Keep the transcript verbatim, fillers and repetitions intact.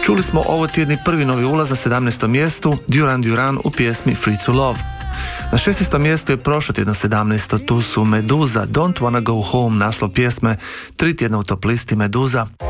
Čuli smo ovo tjedni prvi novi ulaz na sedamnaestom mjestu Duran Duran u pjesmi Free to Love. Na šesnaestom mjestu je prošlo tjedno sedamnaesto Tu su Meduza, Don't Wanna Go Home, naslov pjesme, tri tjedna u top listi Meduza.